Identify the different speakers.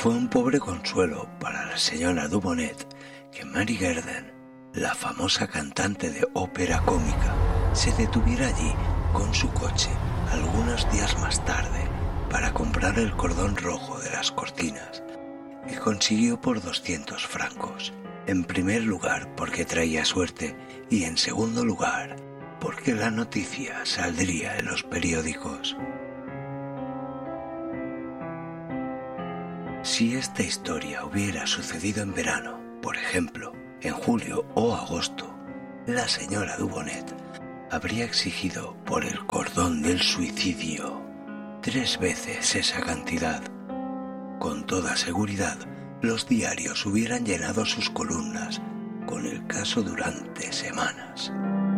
Speaker 1: fue un pobre consuelo para la señora Dubonet que Mary Garden, la famosa cantante de ópera cómica, se detuviera allí con su coche algunos días más tarde para comprar el cordón rojo de las cortinas, que consiguió por 200 francos. En primer lugar porque traía suerte y en segundo lugar porque la noticia saldría en los periódicos. Si esta historia hubiera sucedido en verano, por ejemplo, en julio o agosto, la señora Dubonet habría exigido por el cordón del suicidio 3 veces esa cantidad. Con toda seguridad, los diarios hubieran llenado sus columnas con el caso durante semanas.